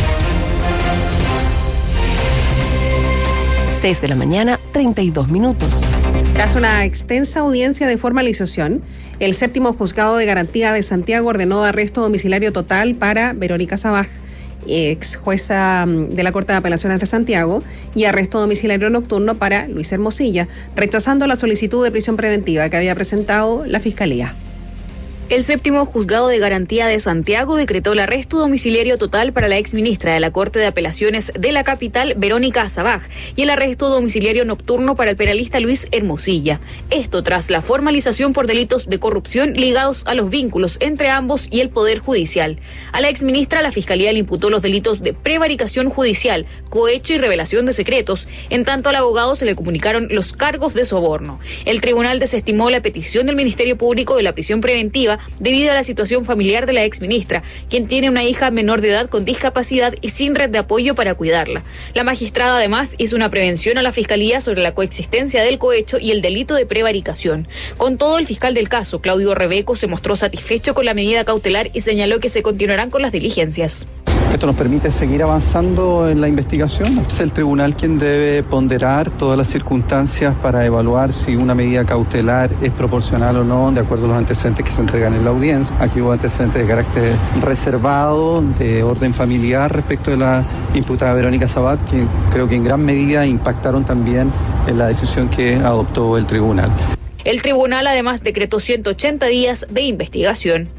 6 de la mañana, 32 minutos. Tras una extensa audiencia de formalización, el 7º Juzgado de Garantía de Santiago ordenó arresto domiciliario total para Verónica Sabaj, ex jueza de la Corte de Apelaciones de Santiago, y arresto domiciliario nocturno para Luis Hermosilla, rechazando la solicitud de prisión preventiva que había presentado la Fiscalía. El 7º Juzgado de Garantía de Santiago decretó el arresto domiciliario total para la exministra de la Corte de Apelaciones de la capital, Verónica Sabaj, y el arresto domiciliario nocturno para el penalista Luis Hermosilla. Esto tras la formalización por delitos de corrupción ligados a los vínculos entre ambos y el Poder Judicial. A la exministra, la Fiscalía le imputó los delitos de prevaricación judicial, cohecho y revelación de secretos. En tanto, al abogado se le comunicaron los cargos de soborno. El tribunal desestimó la petición del Ministerio Público de la prisión preventiva debido a la situación familiar de la exministra, quien tiene una hija menor de edad con discapacidad y sin red de apoyo para cuidarla. La magistrada además hizo una prevención a la Fiscalía sobre la coexistencia del cohecho y el delito de prevaricación. Con todo, el fiscal del caso, Claudio Rebeco, se mostró satisfecho con la medida cautelar y señaló que se continuarán con las diligencias. Esto nos permite seguir avanzando en la investigación. Es el tribunal quien debe ponderar todas las circunstancias para evaluar si una medida cautelar es proporcional o no, de acuerdo a los antecedentes que se entregan en la audiencia. Aquí hubo antecedentes de carácter reservado, de orden familiar respecto de la imputada Verónica Sabaj, que creo que en gran medida impactaron también en la decisión que adoptó el tribunal. El tribunal además decretó 180 días de investigación.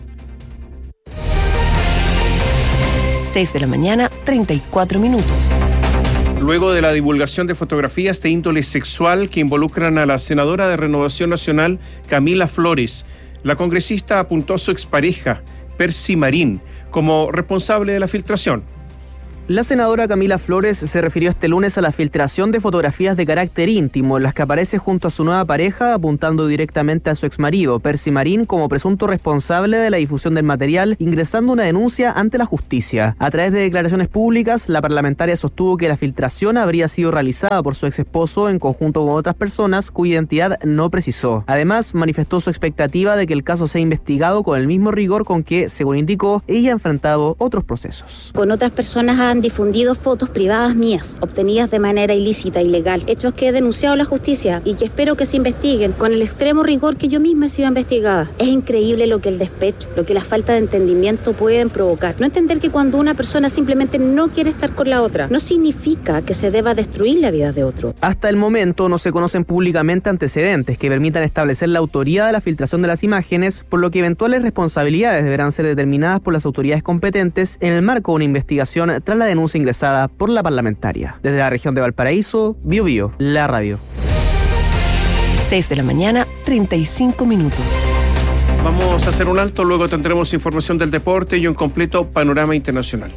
6 de la mañana, 34 minutos. Luego de la divulgación de fotografías de índole sexual que involucran a la senadora de Renovación Nacional, Camila Flores, la congresista apuntó a su expareja, Percy Marín, como responsable de la filtración. La senadora Camila Flores se refirió este lunes a la filtración de fotografías de carácter íntimo en las que aparece junto a su nueva pareja, apuntando directamente a su exmarido, Percy Marín, como presunto responsable de la difusión del material, ingresando una denuncia ante la justicia. A través de declaraciones públicas, la parlamentaria sostuvo que la filtración habría sido realizada por su ex esposo en conjunto con otras personas cuya identidad no precisó. Además, manifestó su expectativa de que el caso sea investigado con el mismo rigor con que, según indicó, ella ha enfrentado otros procesos. Con otras personas han difundido fotos privadas mías, obtenidas de manera ilícita, ilegal, hechos que he denunciado a la justicia y que espero que se investiguen con el extremo rigor que yo misma he sido investigada. Es increíble lo que el despecho, lo que la falta de entendimiento pueden provocar. No entender que cuando una persona simplemente no quiere estar con la otra, no significa que se deba destruir la vida de otro. Hasta el momento no se conocen públicamente antecedentes que permitan establecer la autoría de la filtración de las imágenes, por lo que eventuales responsabilidades deberán ser determinadas por las autoridades competentes en el marco de una investigación tras la denuncia ingresada por la parlamentaria. Desde la región de Valparaíso, BioBio, la radio. 6 de la mañana, 35 minutos. Vamos a hacer un alto, luego tendremos información del deporte y un completo panorama internacional.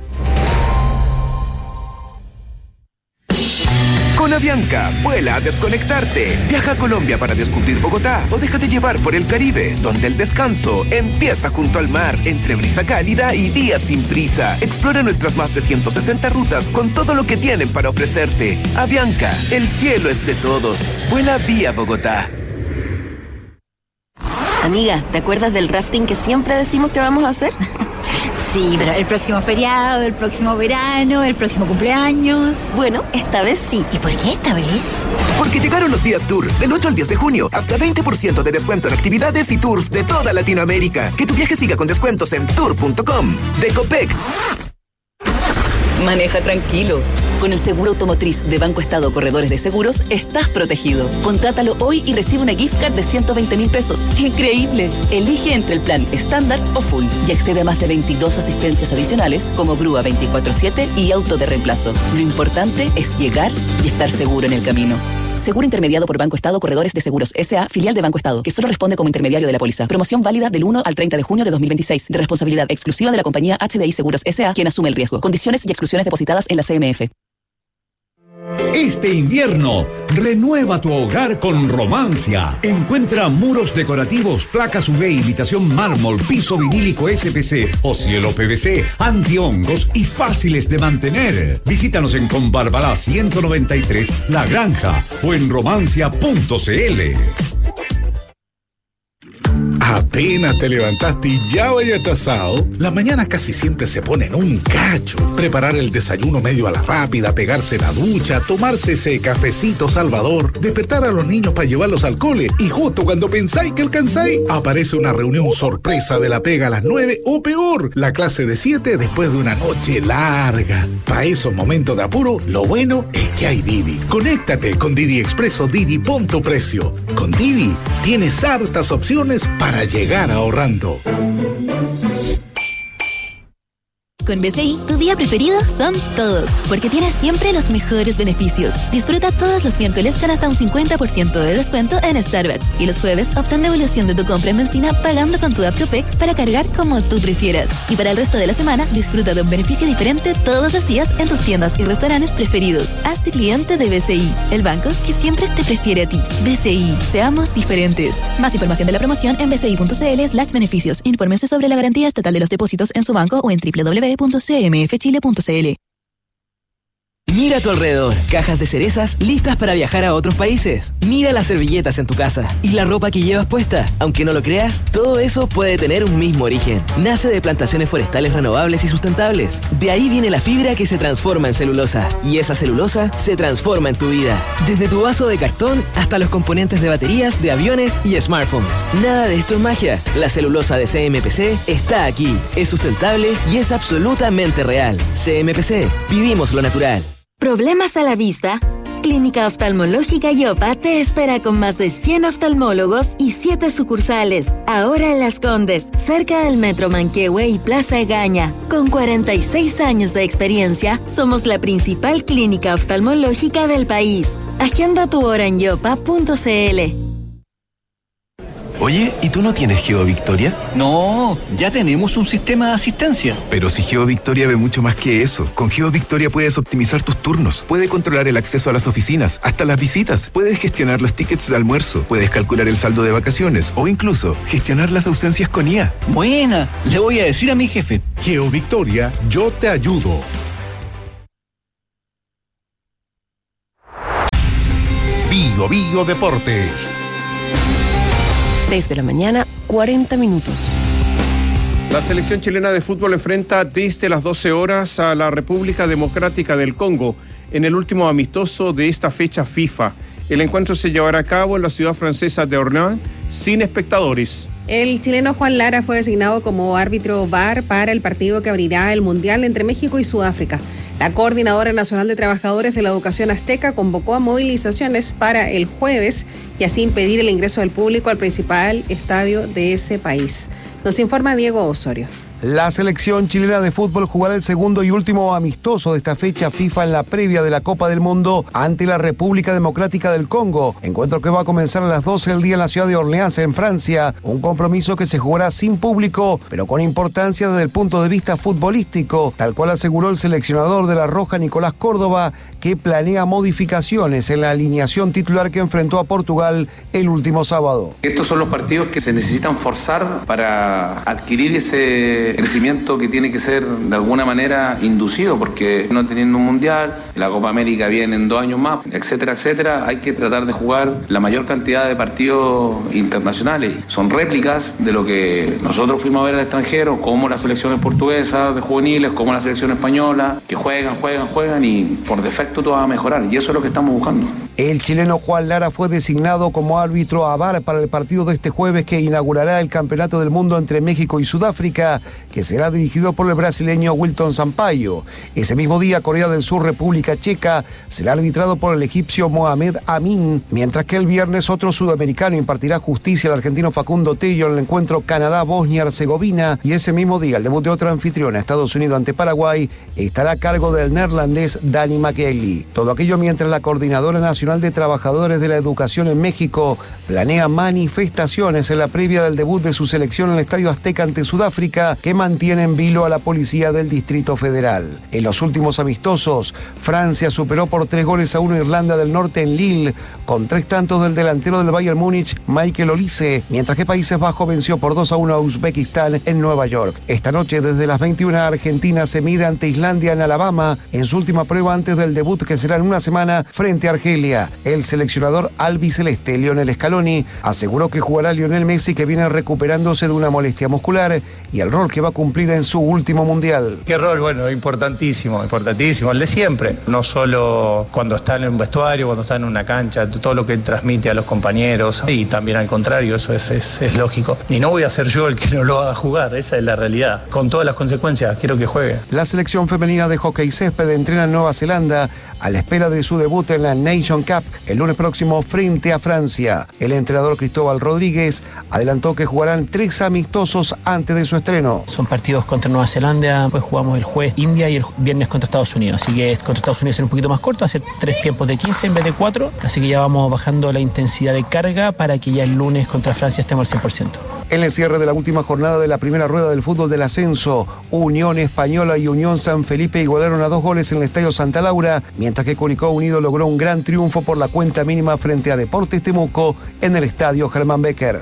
Con Avianca, vuela a desconectarte. Viaja a Colombia para descubrir Bogotá o déjate llevar por el Caribe, donde el descanso empieza junto al mar, entre brisa cálida y días sin prisa. Explora nuestras más de 160 rutas con todo lo que tienen para ofrecerte. Avianca, el cielo es de todos. Vuela vía Bogotá. Amiga, ¿te acuerdas del rafting que siempre decimos que vamos a hacer? Sí, pero el próximo feriado, el próximo verano, el próximo cumpleaños. Bueno, esta vez sí. ¿Y por qué esta vez? Porque llegaron los días Tour, del 8 al 10 de junio, hasta 20% de descuento en actividades y tours de toda Latinoamérica. Que tu viaje siga con descuentos en tour.com. De Copec. Maneja tranquilo. Con el seguro automotriz de Banco Estado Corredores de Seguros, estás protegido. Contrátalo hoy y recibe una gift card de 120.000 pesos. ¡Increíble! Elige entre el plan estándar o full y accede a más de 22 asistencias adicionales como grúa 24/7 y auto de reemplazo. Lo importante es llegar y estar seguro en el camino. Seguro intermediado por Banco Estado Corredores de Seguros S.A., filial de Banco Estado, que solo responde como intermediario de la póliza. Promoción válida del 1 al 30 de junio de 2026, de responsabilidad exclusiva de la compañía HDI Seguros S.A., quien asume el riesgo. Condiciones y exclusiones depositadas en la CMF. Este invierno, renueva tu hogar con Romancia. Encuentra muros decorativos, placas UV, imitación mármol, piso vinílico SPC o cielo PVC, antihongos y fáciles de mantener. Visítanos en Conbarbalá 193, La Granja o en romancia.cl. Apenas te levantaste y ya vaya atrasado. Las mañanas casi siempre se ponen un cacho. Preparar el desayuno medio a la rápida, pegarse la ducha, tomarse ese cafecito salvador, despertar a los niños para llevarlos al cole y justo cuando pensáis que alcanzáis, aparece una reunión sorpresa de la pega a las 9 o peor, la clase de 7 después de una noche larga. Para esos momentos de apuro, lo bueno es que hay Didi. Conéctate con Didi Express o Didi Pon tu Precio. Con Didi tienes hartas opciones para llegar ahorrando. Con BCI, tu día preferido son todos, porque tienes siempre los mejores beneficios. Disfruta todos los miércoles con hasta un 50% de descuento en Starbucks y los jueves obtén devolución de tu compra en benzina pagando con tu app Copec para cargar como tú prefieras. Y para el resto de la semana, disfruta de un beneficio diferente todos los días en tus tiendas y restaurantes preferidos. Hazte cliente de BCI, el banco que siempre te prefiere a ti. BCI, seamos diferentes. Más información de la promoción en bci.cl/beneficios. Infórmense sobre la garantía estatal de los depósitos en su banco o en www.cmfchile.cl. Mira a tu alrededor, cajas de cerezas listas para viajar a otros países. Mira las servilletas en tu casa y la ropa que llevas puesta. Aunque no lo creas, todo eso puede tener un mismo origen. Nace de plantaciones forestales renovables y sustentables. De ahí viene la fibra que se transforma en celulosa. Y esa celulosa se transforma en tu vida. Desde tu vaso de cartón hasta los componentes de baterías, de aviones y smartphones. Nada de esto es magia. La celulosa de CMPC está aquí. Es sustentable y es absolutamente real. CMPC. Vivimos lo natural. ¿Problemas a la vista? Clínica Oftalmológica Yopa te espera con más de 100 oftalmólogos y 7 sucursales. Ahora en Las Condes, cerca del Metro Manquehue y Plaza Egaña. Con 46 años de experiencia, somos la principal clínica oftalmológica del país. Agenda tu hora en yopa.cl. Oye, ¿y tú no tienes GeoVictoria? No, ya tenemos un sistema de asistencia. Pero si GeoVictoria ve mucho más que eso. Con GeoVictoria puedes optimizar tus turnos, puedes controlar el acceso a las oficinas, hasta las visitas, puedes gestionar los tickets de almuerzo, puedes calcular el saldo de vacaciones o incluso gestionar las ausencias con IA. Buena, le voy a decir a mi jefe. GeoVictoria, yo te ayudo. Bio Bio Deportes. 6 de la mañana, 40 minutos. La selección chilena de fútbol enfrenta desde las 12 horas a la República Democrática del Congo en el último amistoso de esta fecha FIFA. El encuentro se llevará a cabo en la ciudad francesa de Orléans sin espectadores. El chileno Juan Lara fue designado como árbitro VAR para el partido que abrirá el Mundial entre México y Sudáfrica. La Coordinadora Nacional de Trabajadores de la Educación Azteca convocó a movilizaciones para el jueves y así impedir el ingreso del público al principal estadio de ese país. Nos informa Diego Osorio. La selección chilena de fútbol jugará el segundo y último amistoso de esta fecha FIFA en la previa de la Copa del Mundo ante la República Democrática del Congo. Encuentro que va a comenzar a las 12 del día en la ciudad de Orleans, en Francia. Un compromiso que se jugará sin público, pero con importancia desde el punto de vista futbolístico, tal cual aseguró el seleccionador de la Roja, Nicolás Córdoba, que planea modificaciones en la alineación titular que enfrentó a Portugal el último sábado. Estos son los partidos que se necesitan forzar para adquirir ese crecimiento que tiene que ser de alguna manera inducido, porque no teniendo un mundial, la Copa América viene en 2 años más, etcétera, etcétera, hay que tratar de jugar la mayor cantidad de partidos internacionales. Son réplicas de lo que nosotros fuimos a ver al extranjero, como las selecciones portuguesas de juveniles, como la selección española, que juegan y por defecto todo va a mejorar, y eso es lo que estamos buscando. El chileno Juan Lara fue designado como árbitro a VAR para el partido de este jueves que inaugurará el Campeonato del Mundo entre México y Sudáfrica, que será dirigido por el brasileño Wilton Sampaio. Ese mismo día, Corea del Sur, República Checa, será arbitrado por el egipcio Mohamed Amin, mientras que el viernes otro sudamericano impartirá justicia al argentino Facundo Tello en el encuentro Canadá-Bosnia-Herzegovina, y ese mismo día el debut de otra anfitriona, Estados Unidos ante Paraguay, estará a cargo del neerlandés Danny McKelly. Todo aquello mientras la Coordinadora Nacional de Trabajadores de la Educación en México planea manifestaciones en la previa del debut de su selección en el Estadio Azteca ante Sudáfrica, que mantiene en vilo a la policía del Distrito Federal. En los últimos amistosos, Francia superó por 3-1 a Irlanda del Norte en Lille, con 3 tantos del delantero del Bayern Múnich, Michael Olise, mientras que Países Bajos venció por 2-1 a Uzbekistán en Nueva York. Esta noche, desde las 21, Argentina se mide ante Islandia en Alabama, en su última prueba antes del debut que será en una semana frente a Argelia. El seleccionador albiceleste, Lionel Scaloni, aseguró que jugará Lionel Messi, que viene recuperándose de una molestia muscular, y el rol que va a cumplir en su último mundial. ¿Qué rol? Bueno, importantísimo, el de siempre. No solo cuando está en un vestuario, cuando está en una cancha, todo lo que transmite a los compañeros, y también al contrario, eso es lógico. Y no voy a ser yo el que no lo haga jugar, esa es la realidad. Con todas las consecuencias, quiero que juegue. La selección femenina de hockey césped entrena en Nueva Zelanda a la espera de su debut en la Nation Cup el lunes próximo frente a Francia. El entrenador Cristóbal Rodríguez adelantó que jugarán 3 amistosos antes de su estreno. Son partidos contra Nueva Zelanda, pues jugamos el jueves India y el viernes contra Estados Unidos. Así que contra Estados Unidos será un poquito más corto, va a ser 3 tiempos de 15 en vez de 4. Así que ya vamos bajando la intensidad de carga para que ya el lunes contra Francia estemos al 100%. En el cierre de la última jornada de la primera rueda del fútbol del ascenso, Unión Española y Unión San Felipe igualaron a 2 goles en el Estadio Santa Laura, mientras que Curicó Unido logró un gran triunfo por la cuenta mínima frente a Deportes Temuco en el Estadio Germán Becker.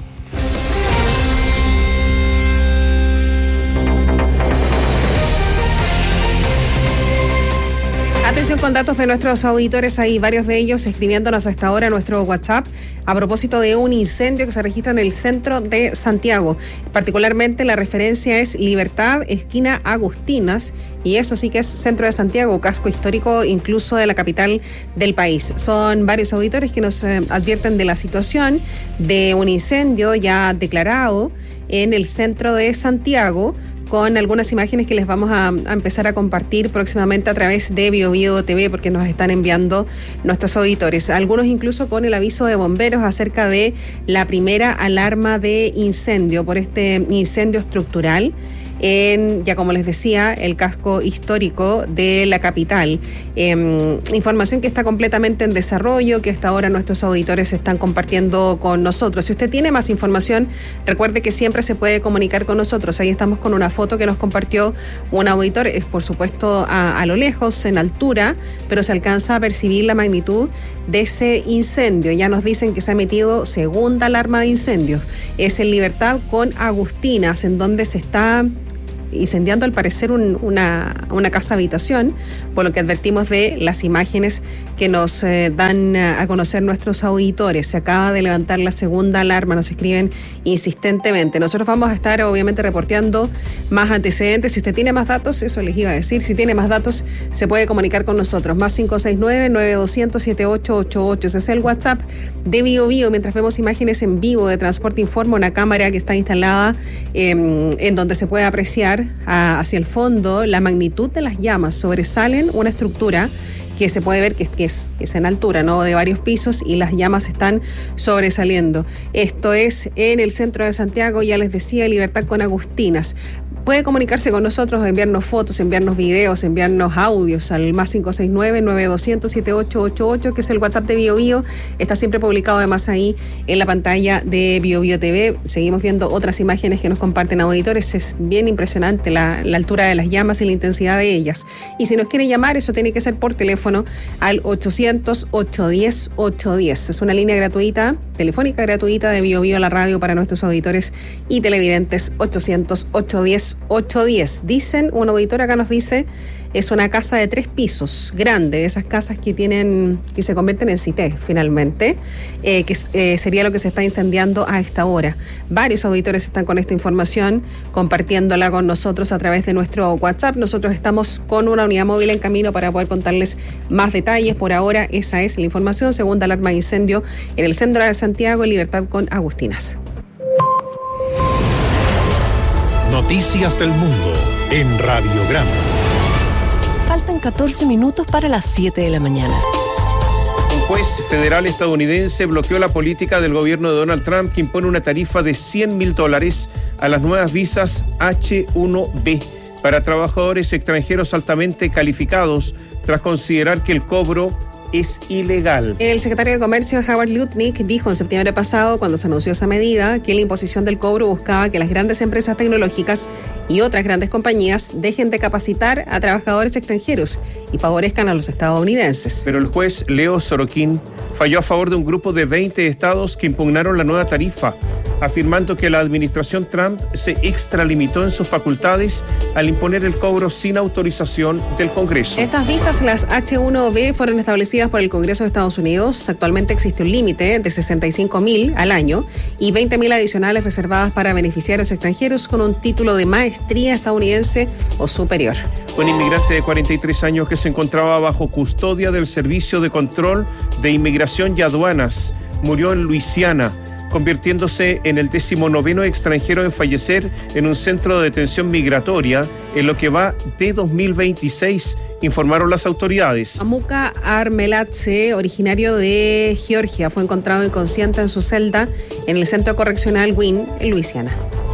Atención con datos de nuestros auditores, hay varios de ellos escribiéndonos hasta ahora a nuestro WhatsApp a propósito de un incendio que se registra en el centro de Santiago. Particularmente la referencia es Libertad, esquina Agustinas, y eso sí que es centro de Santiago, casco histórico incluso de la capital del país. Son varios auditores que nos advierten de la situación de un incendio ya declarado en el centro de Santiago, con algunas imágenes que les vamos a empezar a compartir próximamente a través de Bio Bio TV, porque nos están enviando nuestros auditores, algunos incluso con el aviso de bomberos acerca de la primera alarma de incendio por este incendio estructural en, ya como les decía, el casco histórico de la capital. Información que está completamente en desarrollo, que hasta ahora nuestros auditores están compartiendo con nosotros. Si usted tiene más información, recuerde que siempre se puede comunicar con nosotros. Ahí estamos con una foto que nos compartió un auditor, es por supuesto a lo lejos, en altura, pero se alcanza a percibir la magnitud de ese incendio. Ya nos dicen que se ha emitido segunda alarma de incendios. Es en Libertad con Agustinas, en donde se está incendiando al parecer una casa habitación, por lo que advertimos de las imágenes que nos dan a conocer nuestros auditores. Se acaba de levantar la segunda alarma, nos escriben insistentemente. Nosotros vamos a estar obviamente reporteando más antecedentes. Si usted tiene más datos, eso les iba a decir, si tiene más datos se puede comunicar con nosotros, más 569-9200-7888. Ese es el WhatsApp de BioBio. Mientras vemos imágenes en vivo de Transporte Informa, una cámara que está instalada en donde se puede apreciar hacia el fondo la magnitud de las llamas. Sobresalen una estructura que se puede ver que es en altura, ¿no?, de varios pisos, y las llamas están sobresaliendo. Esto es en el centro de Santiago, ya les decía, Libertad con Agustinas. Puede comunicarse con nosotros, enviarnos fotos, enviarnos videos, enviarnos audios al más 569-9200-7888, que es el WhatsApp de BioBio. Está siempre publicado además ahí en la pantalla de BioBio TV. Seguimos viendo otras imágenes que nos comparten auditores. Es bien impresionante la altura de las llamas y la intensidad de ellas. Y si nos quieren llamar, eso tiene que ser por teléfono al 800-810-810. Es una línea gratuita, telefónica gratuita de BioBio a la radio para nuestros auditores y televidentes. 800-810-810. Dicen, un auditor acá nos dice, es una casa de 3 pisos, grande, de esas casas que se convierten en cité finalmente, que sería lo que se está incendiando a esta hora. Varios auditores están con esta información, compartiéndola con nosotros a través de nuestro WhatsApp. Nosotros estamos con una unidad móvil en camino para poder contarles más detalles. Por ahora, esa es la información. Segunda alarma de incendio en el centro de Santiago, en Libertad con Agustinas. Noticias del Mundo en Radiograma. Faltan 14 minutos para las 7 de la mañana. Un juez federal estadounidense bloqueó la política del gobierno de Donald Trump, que impone una tarifa de $100,000 a las nuevas visas H-1B para trabajadores extranjeros altamente calificados, tras considerar que el cobro es ilegal. El secretario de Comercio, Howard Lutnick, dijo en septiembre pasado, cuando se anunció esa medida, que la imposición del cobro buscaba que las grandes empresas tecnológicas y otras grandes compañías dejen de capacitar a trabajadores extranjeros y favorezcan a los estadounidenses. Pero el juez Leo Sorokin falló a favor de un grupo de 20 estados que impugnaron la nueva tarifa, afirmando que la administración Trump se extralimitó en sus facultades al imponer el cobro sin autorización del Congreso. Estas visas, las H-1B, fueron establecidas por el Congreso de Estados Unidos. Actualmente existe un límite de 65.000 al año y 20.000 adicionales reservadas para beneficiarios extranjeros con un título de maestría estadounidense o superior. Un inmigrante de 43 años que se encontraba bajo custodia del Servicio de Control de Inmigración y Aduanas murió en Luisiana, convirtiéndose en el 19º extranjero en fallecer en un centro de detención migratoria en lo que va de 2026, informaron las autoridades. Amuka Armeladze, originario de Georgia, fue encontrado inconsciente en su celda en el centro correccional Wynne, en Luisiana.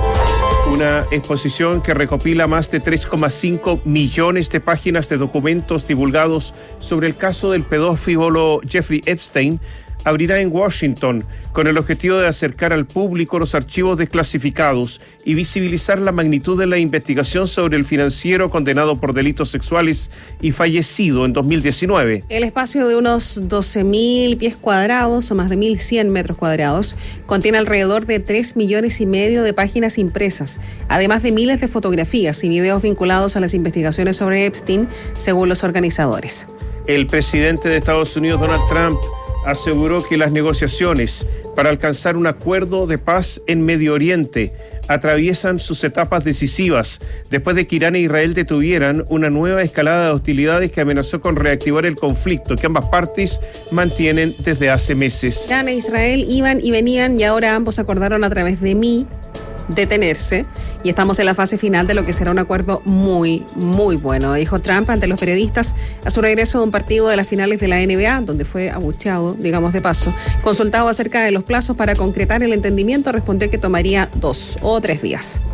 Una exposición que recopila más de 3,5 millones de páginas de documentos divulgados sobre el caso del pedófilo Jeffrey Epstein abrirá en Washington con el objetivo de acercar al público los archivos desclasificados y visibilizar la magnitud de la investigación sobre el financiero condenado por delitos sexuales y fallecido en 2019. El espacio de unos 12.000 pies cuadrados o más de 1.100 metros cuadrados contiene alrededor de 3,5 millones de páginas impresas, además de miles de fotografías y videos vinculados a las investigaciones sobre Epstein, según los organizadores. El presidente de Estados Unidos, Donald Trump, aseguró que las negociaciones para alcanzar un acuerdo de paz en Medio Oriente atraviesan sus etapas decisivas después de que Irán e Israel detuvieran una nueva escalada de hostilidades que amenazó con reactivar el conflicto que ambas partes mantienen desde hace meses. Irán e Israel iban y venían y ahora ambos acordaron a través de detenerse y estamos en la fase final de lo que será un acuerdo muy, muy bueno, dijo Trump ante los periodistas a su regreso de un partido de las finales de la NBA, donde fue abucheado, digamos de paso. Consultado acerca de los plazos para concretar el entendimiento, respondió que tomaría 2 o 3 días.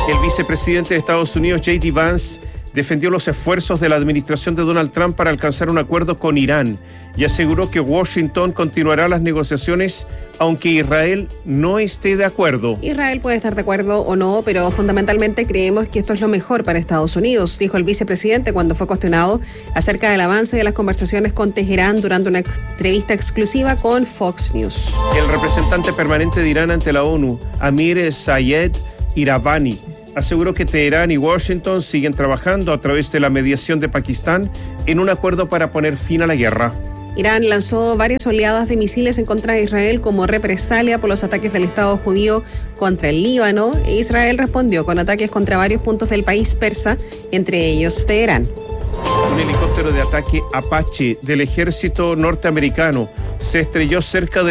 El vicepresidente de Estados Unidos, J.D. Vance, defendió los esfuerzos de la administración de Donald Trump para alcanzar un acuerdo con Irán y aseguró que Washington continuará las negociaciones aunque Israel no esté de acuerdo. Israel puede estar de acuerdo o no, pero fundamentalmente creemos que esto es lo mejor para Estados Unidos, dijo el vicepresidente cuando fue cuestionado acerca del avance de las conversaciones con Teherán durante una entrevista exclusiva con Fox News. El representante permanente de Irán ante la ONU, Amir Sayed Iravani, aseguró que Teherán y Washington siguen trabajando a través de la mediación de Pakistán en un acuerdo para poner fin a la guerra. Irán lanzó varias oleadas de misiles en contra de Israel como represalia por los ataques del Estado judío contra el Líbano, e Israel respondió con ataques contra varios puntos del país persa, entre ellos Teherán. Un helicóptero de ataque Apache del ejército norteamericano se estrelló cerca de